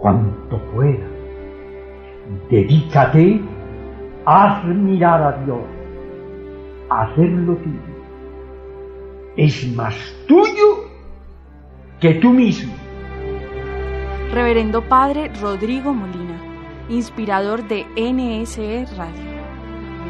cuanto puedas. Dedícate a admirar a Dios, a hacerlo tuyo. Es más tuyo que tú mismo. Reverendo Padre Rodrigo Molina, inspirador de NSE Radio.